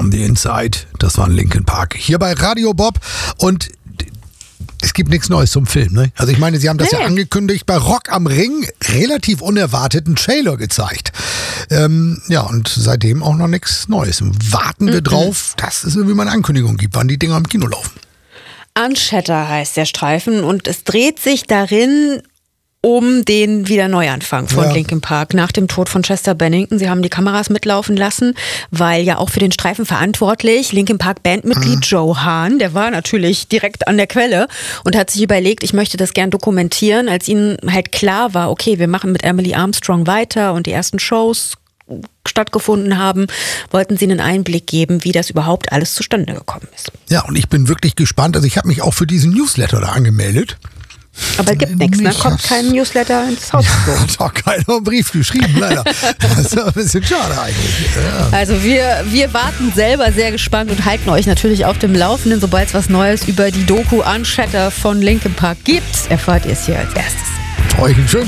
From the Inside. Das war Linkin Park. Hier bei Radio Bob. Und es gibt nichts Neues zum Film, ne? Also ich meine, sie haben das ja angekündigt bei Rock am Ring, relativ unerwarteten Trailer gezeigt. Und seitdem auch noch nichts Neues. Warten wir drauf, dass es irgendwie mal eine Ankündigung gibt, wann die Dinger im Kino laufen. Unshatter heißt der Streifen und es dreht sich darin um den Wiederneuanfang von Linkin Park nach dem Tod von Chester Bennington. Sie haben die Kameras mitlaufen lassen, weil ja auch für den Streifen verantwortlich Linkin Park Bandmitglied Joe Hahn, der war natürlich direkt an der Quelle und hat sich überlegt, ich möchte das gern dokumentieren, als ihnen halt klar war, okay, wir machen mit Emily Armstrong weiter und die ersten Shows stattgefunden haben, wollten sie einen Einblick geben, wie das überhaupt alles zustande gekommen ist. Ja, und ich bin wirklich gespannt. Also ich habe mich auch für diesen Newsletter da angemeldet. Aber es gibt nichts, ne? Kommt kein Newsletter ins Haus. Ja, hat auch keiner einen Brief geschrieben, leider. Das ist ein bisschen schade eigentlich. Ja. Also wir warten selber sehr gespannt und halten euch natürlich auf dem Laufenden. Sobald es was Neues über die Doku Unshatter von Linkin Park gibt, erfahrt ihr es hier als erstes. Euch einen schönen